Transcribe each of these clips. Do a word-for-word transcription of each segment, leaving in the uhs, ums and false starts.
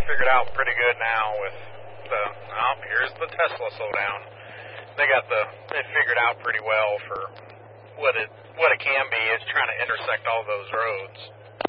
figured out pretty good now with the, oh, here's the Tesla slowdown. They got the, they figured out pretty well for what it, what it can be is trying to intersect all those roads.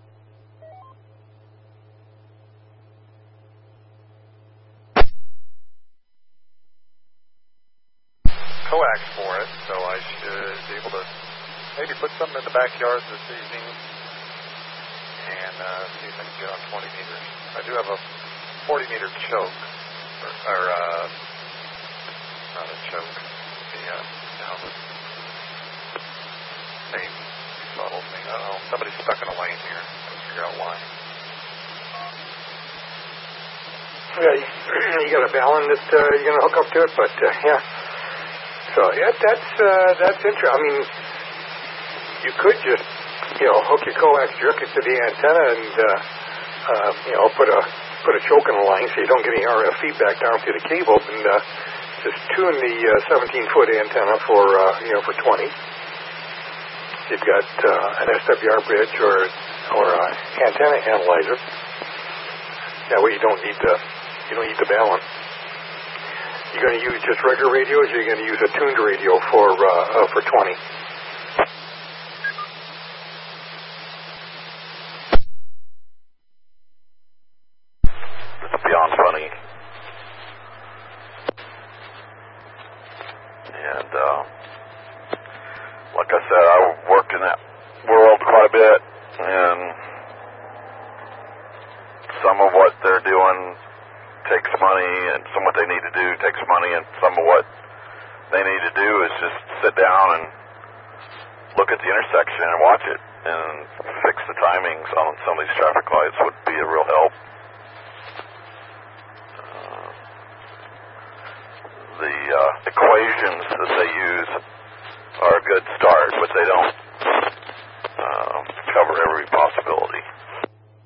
Coax for it, so I should be able to maybe put something in the backyard this evening and uh, see if I can get on twenty meters. I do have a forty meter choke, or, or uh, not a choke, the, uh, no, the same subtle thing. I don't know, somebody's stuck in a lane here. Let's figure out why. Yeah, you, you got a balun that uh, you're going to hook up to it, but uh, yeah. So yeah, that's uh, that's interesting. I mean, you could just you know hook your coax directly to the antenna and uh, uh, you know put a put a choke in the line so you don't get any R F feedback down through the cable, and uh, just tune the uh, seventeen foot antenna for uh, you know for twenty. You've got uh, an S W R bridge or or uh, antenna analyzer. That way you don't need the you don't need the balun. You're going to use just regular radios, or you're going to use a tuned radio for uh, uh, for twenty? It's beyond funny. And uh, like I said, I worked in that world quite a bit, and some of what they're doing takes money, and some of what they need to do takes money, and some of what they need to do is just sit down and look at the intersection and watch it and fix the timings on some of these traffic lights would be a real help. Uh, the uh, equations that they use are a good start, but they don't